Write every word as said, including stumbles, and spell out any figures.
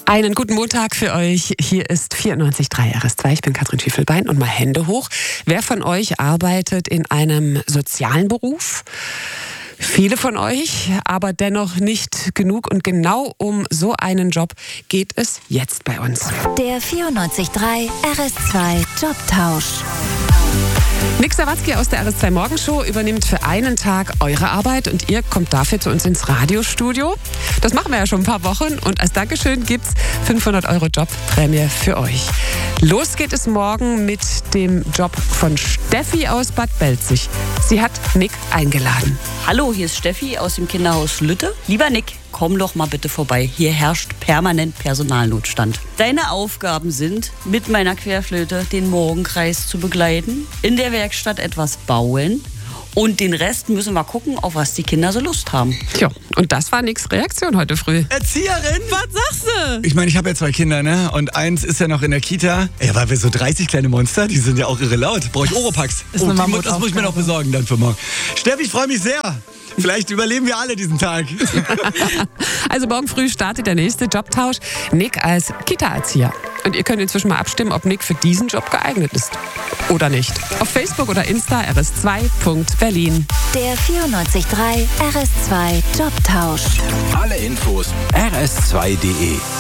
Einen guten Montag für euch. Hier ist vierundneunzig Komma drei R S zwei. Ich bin Katrin Schiefelbein und mal Hände hoch. Wer von euch arbeitet in einem sozialen Beruf? Viele von euch, aber dennoch nicht genug. Und genau um so einen Job geht es jetzt bei uns. Der vierundneunzig Komma drei R S zwei Jobtausch. Nick Sawatzki aus der R S zwei Morgenshow übernimmt für einen Tag eure Arbeit und ihr kommt dafür zu uns ins Radiostudio. Das machen wir ja schon ein paar Wochen und als Dankeschön gibt's fünfhundert Euro Jobprämie für euch. Los geht es morgen mit dem Job von Steffi aus Bad Belzig. Sie hat Nick eingeladen. Hallo, hier ist Steffi aus dem Kinderhaus Lütte. Lieber Nick, komm doch mal bitte vorbei. Hier herrscht permanent Personalnotstand. Deine Aufgaben sind, mit meiner Querflöte den Morgenkreis zu begleiten, in der Werkstatt etwas bauen und den Rest müssen wir gucken, auf was die Kinder so Lust haben. Tja, und das war Nicks Reaktion heute früh. Erzieherin? Was sagst du? Ich meine, ich habe ja zwei Kinder, ne? Und eins ist ja noch in der Kita. Ja, weil wir so dreißig kleine Monster, die sind ja auch irre laut. Brauche ich Oropax. Ist Oh, eine die, mu- das muss ich mir noch besorgen dann für morgen. Steffi, ich freue mich sehr. Vielleicht überleben wir alle diesen Tag. Also morgen früh startet der nächste Jobtausch. Nick als Kita-Erzieher. Und ihr könnt inzwischen mal abstimmen, ob Nick für diesen Job geeignet ist. Oder nicht. Auf Facebook oder Insta R S zwei Punkt Berlin. Der vierundneunzig Komma drei R S zwei Jobtausch. Alle Infos R S zwei Punkt de.